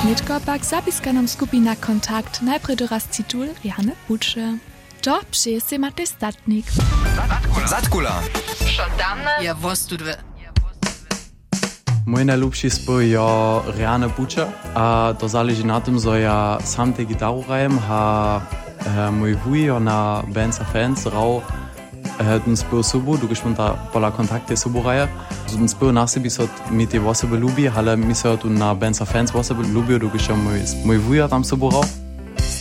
Mitko pak zapiska nam skupina Kontakt najprej doraz titul Riane Bucze. To přeje si Matej Statnik. Zatkula. Šodamna je vostudve. Mój najlepszy spół je Riane Bucze, a to zależy na tym, że ja sam tę gitaru hrajem, a mój wuj na Benza Fans rał ten spół sobu, dokud man ta pola kontakty sobu hraje. Ten spół na sobie mi te osoby lubi, ale mi se tu na Benza Fans osoby lubi, dokud mój wuj tam sobu rał.